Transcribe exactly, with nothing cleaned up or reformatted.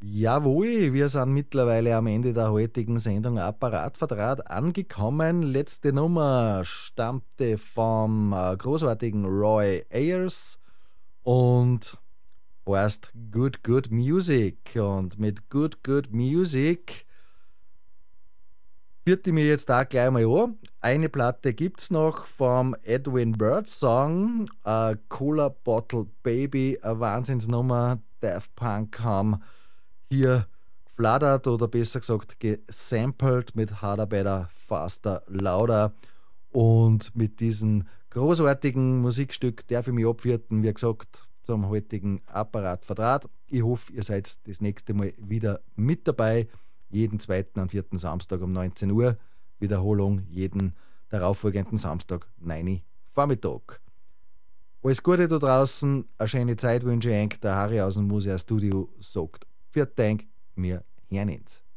Jawohl, wir sind mittlerweile am Ende der heutigen Sendung Apparat Verdraht angekommen. Letzte Nummer stammte vom äh, großartigen Roy Ayers und heißt Good Good Music. Und mit Good Good Music führt die mir jetzt da gleich mal an. Eine Platte gibt's noch vom Edwin Bird Song, äh, Cola Bottle Baby, eine Wahnsinnsnummer. Daft Punk haben hier geflattert oder besser gesagt gesampelt mit Harder, Better, Faster, Louder. Und mit diesem großartigen Musikstück darf ich mich abwirten, wie gesagt, zum heutigen Apparat Verdraht. Ich hoffe, ihr seid das nächste Mal wieder mit dabei. Jeden zweiten und vierten Samstag um neunzehn Uhr. Wiederholung jeden darauffolgenden Samstag, neun Uhr Vormittag. Alles Gute da draußen, eine schöne Zeit wünsche ich euch. Der Harry aus dem Musia Studio sagt, für Dank, mir hören uns.